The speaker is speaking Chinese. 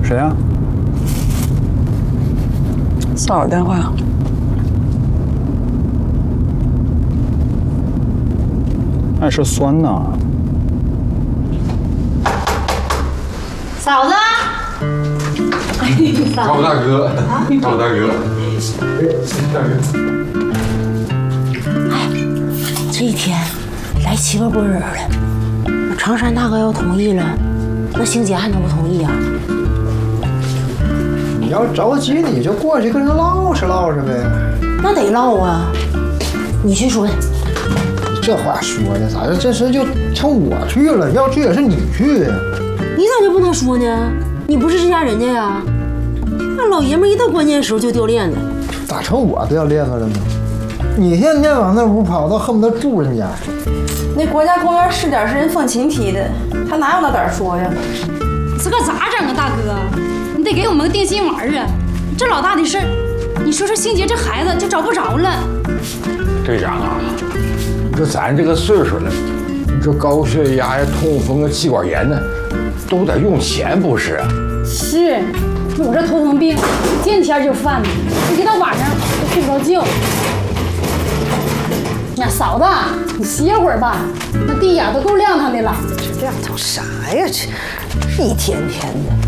谁呀？ 嫂儿电话。 爱吃酸呐。 嫂子。 赵大哥，赵大哥，大哥。 哎，这一天来7个波人了，那常山大哥要同意了，那星姐还能不同意啊？ 你要着急，你就过去跟人唠嗑唠嗑呗。 那得唠啊，你去说。 你这话说的咋的？这事就成我去了，要去也是你去呀。 你咋就不能说呢？你不是这家人家呀？那老爷们一到关键时候就掉链子， 咋成我掉链子了呢？你天天往那屋跑，到恨不得住人家。 那国家公园试点是人风琴提的，他哪有那胆说呀？ 这可咋整啊，大哥？你得给我们个定心丸啊！这老大的事儿，你说说星杰这孩子就找不着了。 队长啊，你说咱这个岁数了，你说高血压呀、痛风啊、气管炎呢，都得用钱不是啊？ 是，我这头疼病见天就犯呢，一到晚上都睡不着觉。那嫂子，你歇会儿吧，那地呀都够亮堂的了。 这亮堂啥呀？这一天天的。